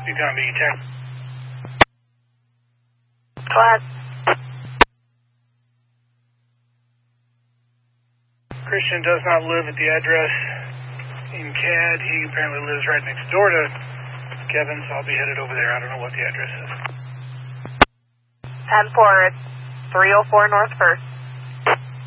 You copy, check. Go ahead. Christian does not live at the address in CAD. He apparently lives right next door to Kevin, so I'll be headed over there. I don't know what the address is. 10-4, it's 304 North 1st.